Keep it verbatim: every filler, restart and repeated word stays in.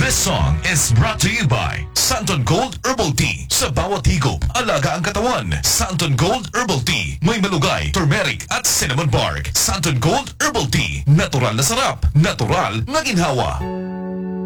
This song is brought to you by Santon Gold Herbal Tea. Sa bawat higop, alaga ang katawan. Santon Gold Herbal Tea. May malugay, turmeric at cinnamon bark. Santon Gold Herbal Tea. Natural na sarap. Natural na ginhawa.